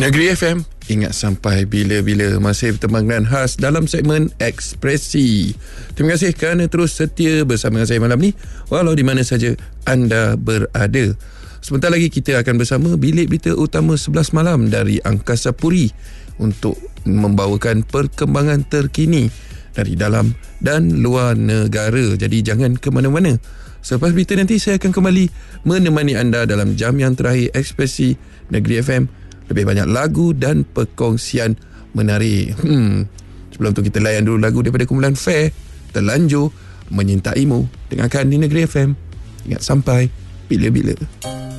Negeri FM, ingat sampai bila-bila. Masih pertembangan khas dalam segmen Ekspresi. Terima kasih kerana terus setia bersama dengan saya malam ni, walau di mana saja anda berada. Sebentar lagi kita akan bersama Bilik Berita Utama 11 Malam dari Angkasa Puri untuk membawakan perkembangan terkini dari dalam dan luar negara. Jadi jangan ke mana-mana. Selepas berita nanti saya akan kembali menemani anda dalam jam yang terakhir Ekspresi Negeri FM. Lebih banyak lagu dan perkongsian menarik. Sebelum tu kita layan dulu lagu daripada kumpulan Fair, Terlanjur Menyintaimu. Dengarkan di Negeri FM. Ingat sampai bila-bila.